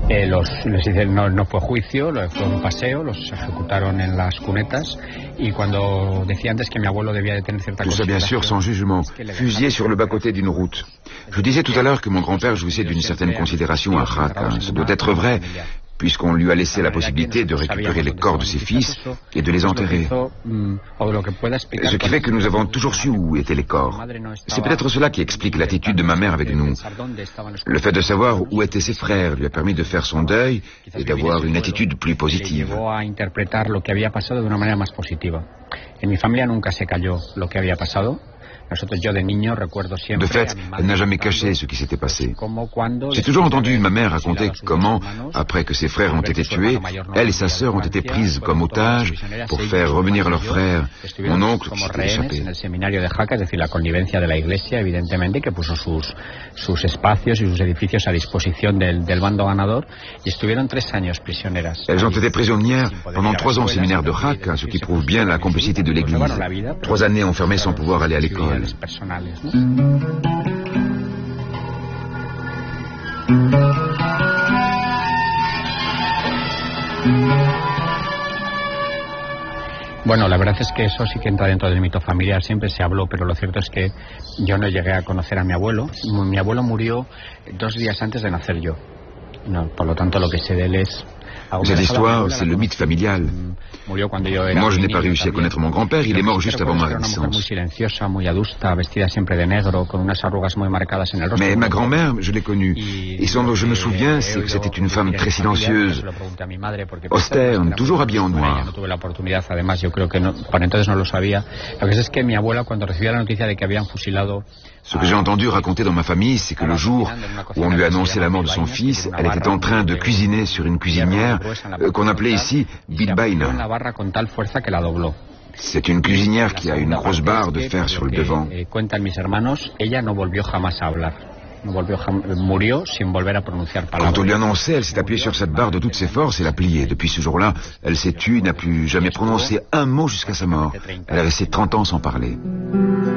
No fue juicio, fue un paseo, los ejecutaron en las cunetas y cuando decía antes que mi abuelo debía de tener cierta Tout ça bien sûr sans jugement, fusillé sur le bas-côté d'une route. Je disais tout à l'heure que mon grand-père jouissait d'une certaine considération à Jaca. Ce doit être vrai, puisqu'on lui a laissé la possibilité de récupérer les corps de ses fils et de les enterrer. Ce qui fait que nous avons toujours su où étaient les corps. C'est peut-être cela qui explique l'attitude de ma mère avec nous. Le fait de savoir où étaient ses frères lui a permis de faire son deuil et d'avoir une attitude plus positive. En mi familia nunca se cayó lo que había pasado. De fait, elle n'a jamais caché ce qui s'était passé. J'ai toujours entendu ma mère raconter comment, après que ses frères ont été tués, elle et sa sœur ont été prises comme otages pour faire revenir leurs frères. Mon oncle qui s'était échappé. Elles ont été prisonnières pendant 3 ans au séminaire de Jaca, ce qui prouve bien la complicité de l'Église. 3 années enfermées sans pouvoir aller à l'école. Personales, ¿no? Bueno, la verdad es que eso sí que entra dentro del mito familiar, siempre se habló, pero lo cierto es que yo no llegué a conocer a mi abuelo. Mi abuelo murió 2 días antes de nacer yo. No, por lo tanto, lo que sé de él es... Cette histoire, c'est le mythe familial. Moi, je n'ai pas réussi à connaître mon grand-père, il est mort juste avant ma naissance. Mais ma grand-mère, je l'ai connue, et ce dont je me souviens, c'est que c'était une femme très silencieuse, austère, toujours habillée en noir. Ce que j'ai entendu raconter dans ma famille, c'est que le jour où on lui a annoncé la mort de son fils, elle était en train de cuisiner sur une cuisinière qu'on appelait ici bilbaïna. C'est une cuisinière qui a une grosse barre de fer sur le devant. Quand on lui annonçait, elle s'est appuyée sur cette barre de toutes ses forces et l'a pliée. Depuis ce jour-là, elle s'est tue, n'a plus jamais prononcé un mot jusqu'à sa mort. Elle est restée 30 ans sans parler.